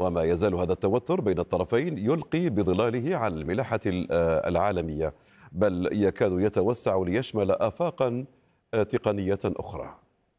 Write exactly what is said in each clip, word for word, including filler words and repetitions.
وما يزال هذا التوتر بين الطرفين يلقي بظلاله على الملاحة العالمية، بل يكاد يتوسع ليشمل آفاقا تقنية أخرى.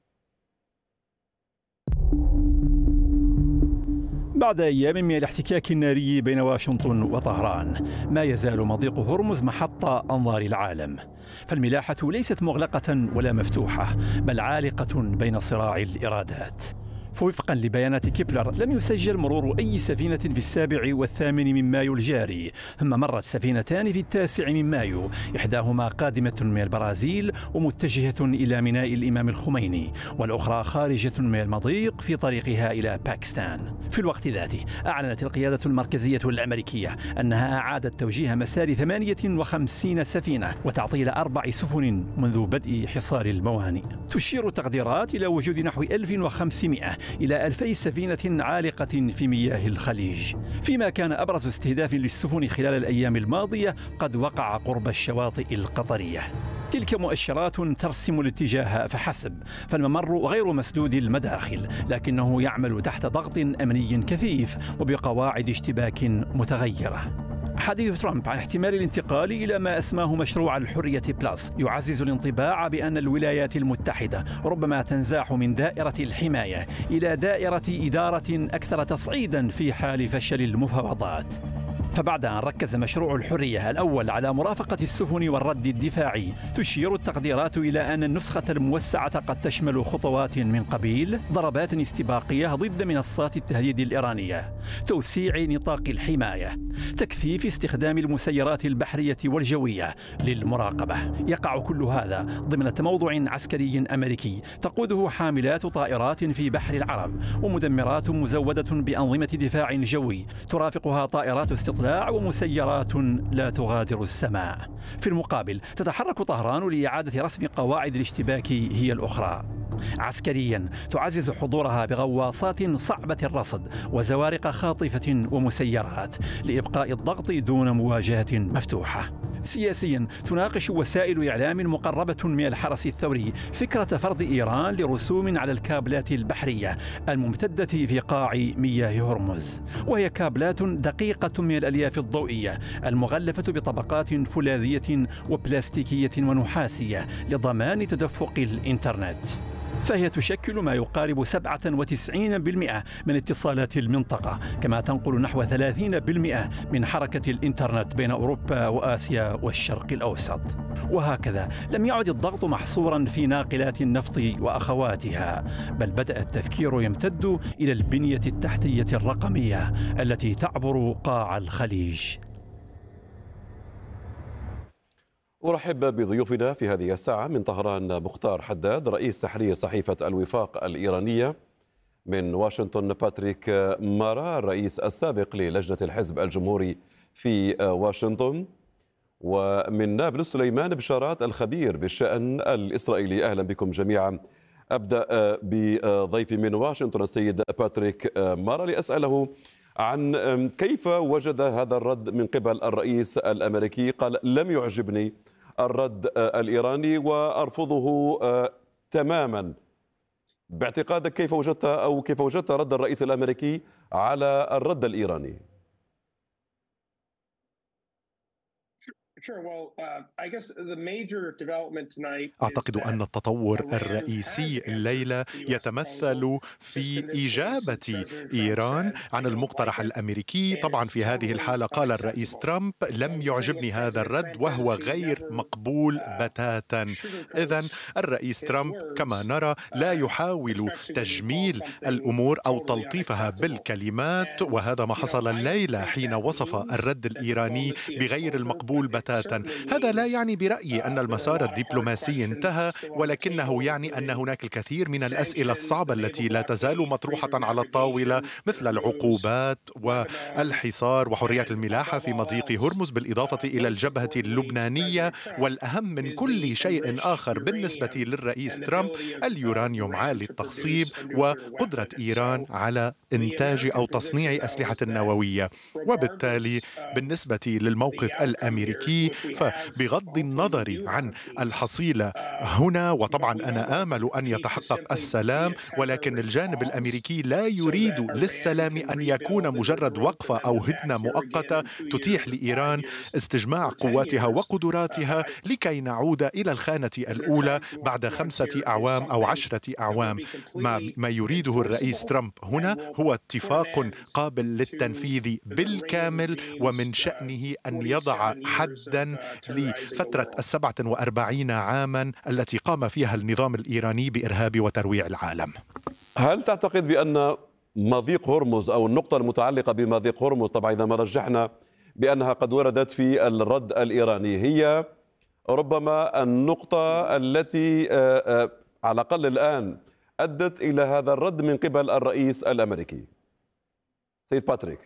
بعد أيام من الاحتكاك الناري بين واشنطن وطهران، ما يزال مضيق هرمز محط أنظار العالم، فالملاحة ليست مغلقة ولا مفتوحة، بل عالقة بين صراع الإرادات. فوفقا لبيانات كيبلر لم يسجل مرور أي سفينة في السابع والثامن من مايو الجاري، ثم مرت سفينتان في التاسع من مايو، إحداهما قادمة من البرازيل ومتجهة إلى ميناء الإمام الخميني، والأخرى خارجة من المضيق في طريقها إلى باكستان. في الوقت ذاته أعلنت القيادة المركزية الأمريكية أنها أعادت توجيه مسار ثمانية وخمسين سفينة وتعطيل أربع سفن منذ بدء حصار الموانئ. تشير التقديرات إلى وجود نحو ألف وخمسمائة إلى ألفي سفينة عالقة في مياه الخليج، فيما كان أبرز استهداف للسفن خلال الأيام الماضية قد وقع قرب الشواطئ القطرية. تلك مؤشرات ترسم الاتجاه فحسب، فالممر غير مسدود المداخل، لكنه يعمل تحت ضغط أمني كثيف وبقواعد اشتباك متغيرة. حديث ترامب عن احتمال الانتقال إلى ما أسماه مشروع الحرية بلس يعزز الانطباع بأن الولايات المتحدة ربما تنزاح من دائرة الحماية إلى دائرة إدارة أكثر تصعيدا في حال فشل المفاوضات. فبعد أن ركز مشروع الحرية الأول على مرافقة السفن والرد الدفاعي، تشير التقديرات إلى أن النسخة الموسعة قد تشمل خطوات من قبيل ضربات استباقية ضد منصات التهديد الإيرانية، توسيع نطاق الحماية، تكثيف استخدام المسيرات البحرية والجوية للمراقبة. يقع كل هذا ضمن تموضع عسكري أمريكي تقوده حاملات طائرات في بحر العرب ومدمرات مزودة بأنظمة دفاع جوي ترافقها طائرات استطلاع ومسيرات لا تغادر السماء. في المقابل تتحرك طهران لإعادة رسم قواعد الاشتباك هي الأخرى. عسكريا تعزز حضورها بغواصات صعبة الرصد وزوارق خاطفة ومسيرات لإبقاء الضغط دون مواجهة مفتوحة. سياسيا تناقش وسائل إعلام مقربة من الحرس الثوري فكرة فرض إيران لرسوم على الكابلات البحرية الممتدة في قاع مياه هرمز، وهي كابلات دقيقة من الألياف الضوئية المغلفة بطبقات فولاذية وبلاستيكية ونحاسية لضمان تدفق الإنترنت، فهي تشكل ما يقارب سبعة وتسعين بالمئة من اتصالات المنطقة، كما تنقل نحو ثلاثين بالمئة من حركة الإنترنت بين أوروبا وآسيا والشرق الأوسط. وهكذا لم يعد الضغط محصورا في ناقلات النفط وأخواتها، بل بدأ التفكير يمتد إلى البنية التحتية الرقمية التي تعبر قاع الخليج. أرحب بضيوفنا في هذه الساعة من طهران: مختار حداد رئيس تحرير صحيفة الوفاق الإيرانية، من واشنطن باتريك مارا الرئيس السابق للجنة الحزب الجمهوري في واشنطن، ومن نابلس سليمان بشارات الخبير بالشأن الإسرائيلي. أهلا بكم جميعا. أبدأ بضيفي من واشنطن السيد باتريك مارا لأسأله عن كيف وجد هذا الرد من قبل الرئيس الأمريكي. قال: لم يعجبني الرد الإيراني وأرفضه تماما. باعتقادك كيف وجدت أو كيف وجدت رد الرئيس الأمريكي على الرد الإيراني؟ أعتقد أن التطور الرئيسي الليلة يتمثل في إجابة إيران عن المقترح الأمريكي. طبعا في هذه الحالة قال الرئيس ترامب: لم يعجبني هذا الرد وهو غير مقبول بتاتا. إذن الرئيس ترامب كما نرى لا يحاول تجميل الأمور أو تلطيفها بالكلمات، وهذا ما حصل الليلة حين وصف الرد الإيراني بغير المقبول بتاتا. هذا لا يعني برأيي أن المسار الدبلوماسي انتهى، ولكنه يعني أن هناك الكثير من الأسئلة الصعبة التي لا تزال مطروحة على الطاولة، مثل العقوبات والحصار وحرية الملاحة في مضيق هرمز، بالإضافة إلى الجبهة اللبنانية، والأهم من كل شيء آخر بالنسبة للرئيس ترامب اليورانيوم عالي التخصيب وقدرة إيران على إنتاج أو تصنيع أسلحة نووية. وبالتالي بالنسبة للموقف الأمريكي الأمريكي. فبغض النظر عن الحصيلة هنا، وطبعا أنا آمل أن يتحقق السلام، ولكن الجانب الأمريكي لا يريد للسلام أن يكون مجرد وقفة أو هدنة مؤقتة تتيح لإيران استجماع قواتها وقدراتها لكي نعود إلى الخانة الأولى بعد خمسة أعوام أو عشرة أعوام. ما, ما يريده الرئيس ترامب هنا هو اتفاق قابل للتنفيذ بالكامل، ومن شأنه أن يضع حدا لفترة السبعة وأربعين عاما التي قام فيها النظام الإيراني بإرهاب وترويع العالم. هل تعتقد بأن مضيق هرمز أو النقطة المتعلقة بمضيق هرمز، طبعا إذا ما رجحنا بأنها قد وردت في الرد الإيراني، هي ربما النقطة التي على الأقل الآن أدت إلى هذا الرد من قبل الرئيس الأمريكي؟ سيد باتريك.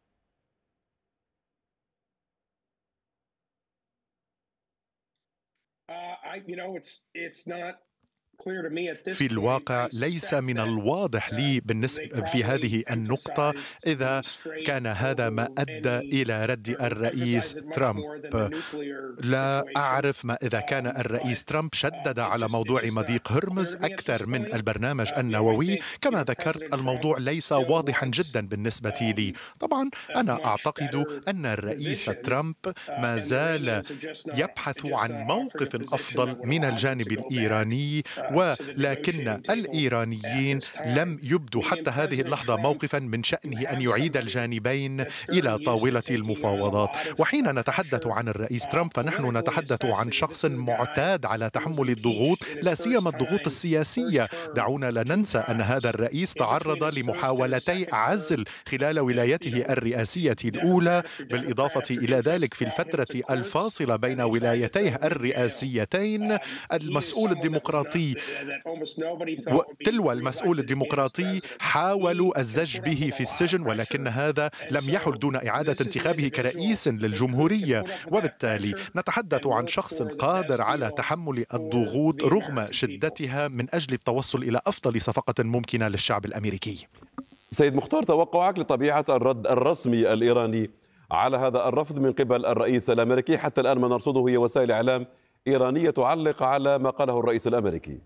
في الواقع ليس من الواضح لي بالنسبة في هذه النقطة إذا كان هذا ما أدى إلى رد الرئيس ترامب. لا أعرف ما إذا كان الرئيس ترامب شدد على موضوع مضيق هرمز أكثر من البرنامج النووي. كما ذكرت، الموضوع ليس واضحا جدا بالنسبة لي. طبعا أنا أعتقد أن الرئيس ترامب ما زال يبحث عن موقف أفضل من الجانب الإيراني، ولكن الإيرانيين لم يبدوا حتى هذه اللحظة موقفا من شأنه أن يعيد الجانبين إلى طاولة المفاوضات. وحين نتحدث عن الرئيس ترامب فنحن نتحدث عن شخص معتاد على تحمل الضغوط، لا سيما الضغوط السياسية. دعونا لا ننسى أن هذا الرئيس تعرض لمحاولتي عزل خلال ولايته الرئاسية الأولى، بالإضافة إلى ذلك في الفترة الفاصلة بين ولايتيه الرئاسيتين المسؤول الديمقراطي وتلو المسؤول الديمقراطي حاولوا الزج به في السجن، ولكن هذا لم يحل دون إعادة انتخابه كرئيس للجمهورية. وبالتالي نتحدث عن شخص قادر على تحمل الضغوط رغم شدتها من أجل التوصل إلى أفضل صفقة ممكنة للشعب الأمريكي. سيد مختار، توقعك لطبيعة الرد الرسمي الإيراني على هذا الرفض من قبل الرئيس الأمريكي؟ حتى الآن ما نرصده هي وسائل إعلام إيرانية تعلق على ما قاله الرئيس الأمريكي.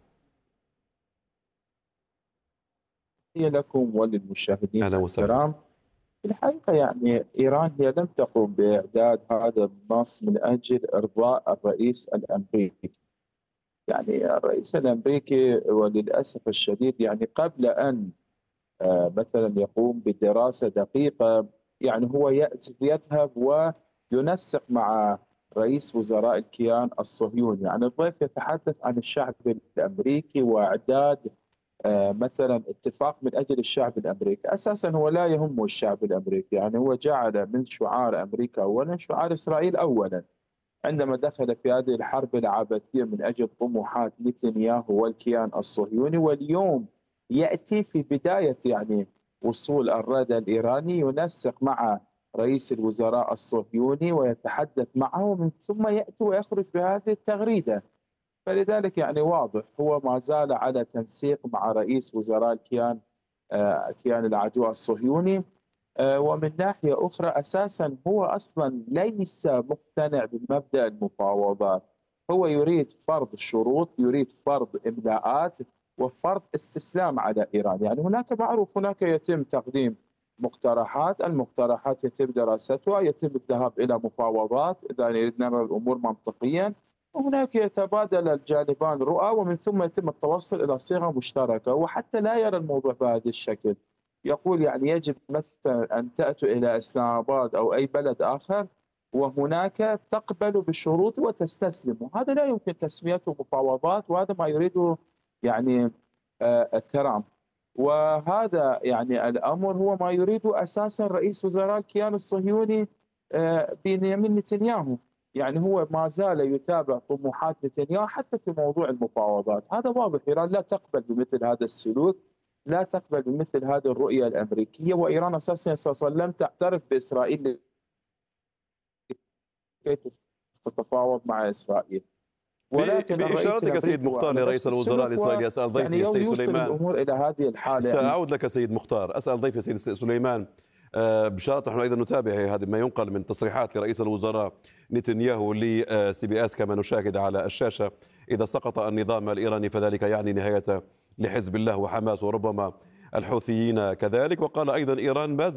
لكم وللمشاهدين الكرام، في الحقيقة يعني إيران هي لم تقم بإعداد هذا النص من أجل إرضاء الرئيس الأمريكي. يعني الرئيس الأمريكي وللأسف الشديد يعني قبل أن مثلا يقوم بدراسة دقيقة، يعني هو يذهب وينسق مع رئيس وزراء الكيان الصهيوني. يعني الضيف يتحدث عن الشعب الأمريكي وإعداد مثلا اتفاق من أجل الشعب الأمريكي. أساسا هو لا يهمه الشعب الأمريكي، يعني هو جعل من شعار أمريكا أولا شعار إسرائيل أولا عندما دخل في هذه الحرب العبثية من أجل طموحات نتنياهو والكيان الصهيوني. واليوم يأتي في بداية يعني وصول الرد الإيراني ينسق مع رئيس الوزراء الصهيوني ويتحدث معه، من ثم يأتي ويخرج بهذه التغريدة. فلذلك يعني واضح هو ما زال على تنسيق مع رئيس وزراء الكيان آه كيان العدو الصهيوني. آه ومن ناحية أخرى أساسا هو أصلا ليس مقتنع بمبدأ المفاوضات، هو يريد فرض شروط، يريد فرض إملاءات وفرض استسلام على إيران. يعني هناك معروف هناك يتم تقديم مقترحات، المقترحات يتم دراستها، يتم الذهاب إلى مفاوضات إذا أردنا نرى الأمور منطقيا، وهناك يتبادل الجانبان رؤى ومن ثم يتم التوصل إلى صيغة مشتركة. وحتى لا يرى الموضوع بهذا الشكل، يقول يعني يجب مثلا أن تأتوا إلى إسلام آباد أو أي بلد آخر وهناك تقبل بالشروط وتستسلموا. هذا لا يمكن تسميته مفاوضات، وهذا ما يريده يعني آه ترامب. وهذا يعني الأمر هو ما يريده أساسا رئيس وزراء الكيان الصهيوني آه بنيامين نتنياهو. يعني هو ما زال يتابع طموحات نتنياهو حتى في موضوع المفاوضات. هذا واضح، إيران لا تقبل بمثل هذا السلوك، لا تقبل بمثل هذه الرؤية الأمريكية. وإيران أساسا لم تعترف بإسرائيل كي تتفاوض مع إسرائيل. ولكن بإشارتك سيد مختار لرئيس الوزراء الإسرائيلي، أسأل ضيفي يعني السيد يوصل سليمان الأمور إلى هذه الحالة. سأعود لك سيد مختار، أسأل ضيفي السيد سليمان بشارة نحن أيضا نتابع هذا ما ينقل من تصريحات لرئيس الوزراء نتنياهو لسي بي اس كما نشاهد على الشاشة. إذا سقط النظام الإيراني فذلك يعني نهاية لحزب الله وحماس وربما الحوثيين كذلك. وقال أيضا إيران ما